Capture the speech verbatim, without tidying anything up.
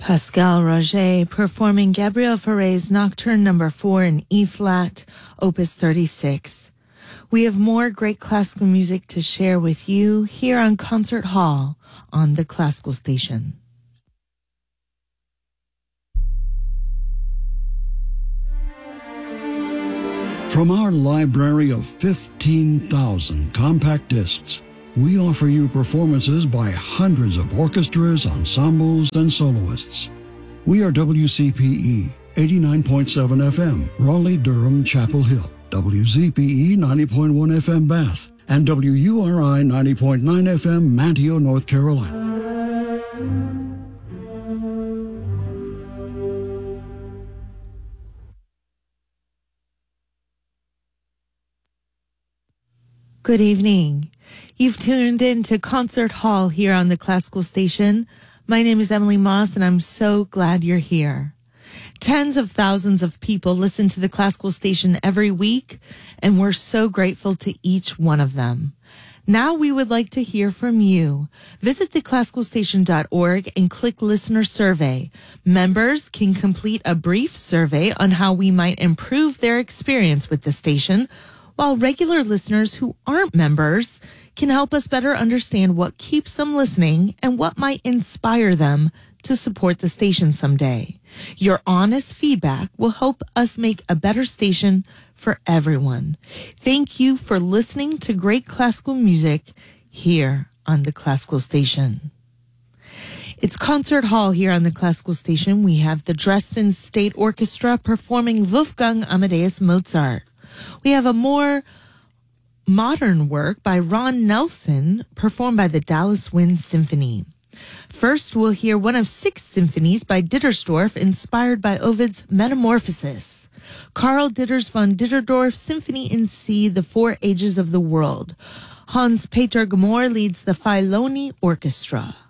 Pascal Roger performing Gabriel Fauré's Nocturne number four in E-flat, opus thirty-six. We have more great classical music to share with you here on Concert Hall on the Classical Station. From our library of fifteen thousand compact discs, we offer you performances by hundreds of orchestras, ensembles, and soloists. We are W C P E, eighty-nine point seven F M, Raleigh-Durham, Chapel Hill, W Z P E, ninety point one F M, Bath, and W U R I, ninety point nine F M, Manteo, North Carolina. Good evening. You've tuned in to Concert Hall here on the Classical Station. My name is Emily Moss, and I'm so glad you're here. Tens of thousands of people listen to the Classical Station every week, and we're so grateful to each one of them. Now we would like to hear from you. Visit the classical station dot org and click Listener Survey. Members can complete a brief survey on how we might improve their experience with the station, while regular listeners who aren't members can help us better understand what keeps them listening and what might inspire them to support the station someday. Your honest feedback will help us make a better station for everyone. Thank you for listening to great classical music here on the Classical Station. It's Concert Hall here on the Classical Station. We have the Dresden State Orchestra performing Wolfgang Amadeus Mozart. We have a more modern work by Ron Nelson performed by the Dallas Wind Symphony. First, we'll hear one of six symphonies by Dittersdorf inspired by Ovid's Metamorphosis. Karl Ditters von Ditterdorf Symphony in C, The Four Ages of the World. Hans-Peter Gmor leads the Filoni Orchestra.